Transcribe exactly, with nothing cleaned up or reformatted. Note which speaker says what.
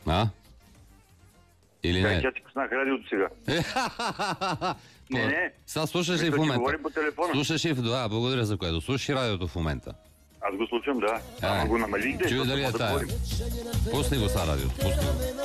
Speaker 1: А? Или
Speaker 2: Да,
Speaker 1: не?
Speaker 2: тя ти пуснах радиото сега. Не, не.
Speaker 1: Сега слушаш ли
Speaker 2: Мисля,
Speaker 1: в
Speaker 2: че
Speaker 1: момента?
Speaker 2: говори по телефона.
Speaker 1: Слушаш ли в... Да, благодаря за което. Слушаш ли радиото в момента?
Speaker 2: Аз го слушам, да.
Speaker 1: Ай,
Speaker 2: Ама го намалих, да.
Speaker 1: чуй дали е
Speaker 2: да
Speaker 1: тая.
Speaker 2: говорим.
Speaker 1: Пусни го са радиото. Пусни го.